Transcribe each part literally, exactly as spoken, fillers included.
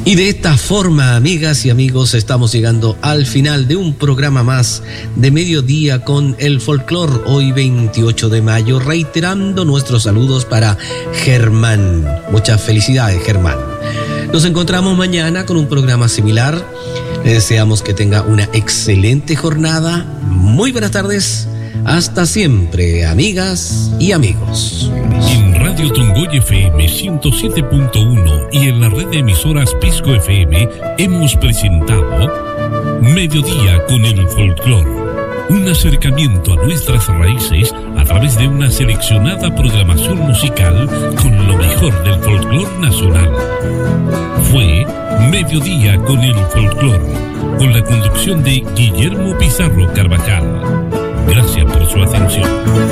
Y de esta forma, amigas y amigos, estamos llegando al final de un programa más de Mediodía con el Folclor, hoy veintiocho de mayo, reiterando nuestros saludos para Germán. Muchas felicidades, Germán. Nos encontramos mañana con un programa similar. Le deseamos que tenga una excelente jornada. Muy buenas tardes. Hasta siempre, amigas y amigos. En Radio Tongoy F M ciento siete punto uno y en la red de emisoras Pisco F M hemos presentado Mediodía con el Folclor, un acercamiento a nuestras raíces a través de una seleccionada programación musical con lo mejor del folclor nacional. Fue Mediodía con el Folclor, con la conducción de Guillermo Pizarro Carvajal. Gracias por su atención.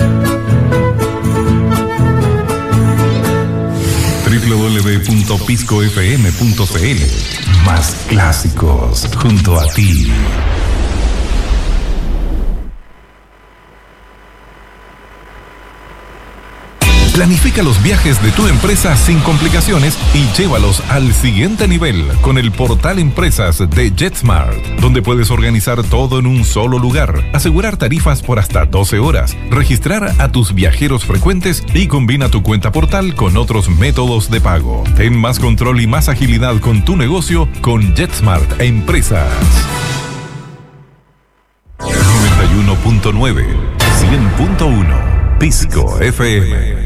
doble u doble u doble u punto pisco f m punto c l. Más clásicos junto a ti. Planifica los viajes de tu empresa sin complicaciones y llévalos al siguiente nivel con el portal Empresas de JetSmart, donde puedes organizar todo en un solo lugar, asegurar tarifas por hasta doce horas, registrar a tus viajeros frecuentes y combina tu cuenta portal con otros métodos de pago. Ten más control y más agilidad con tu negocio con JetSmart Empresas. noventa y uno punto nueve, cien punto uno, Pisco F M.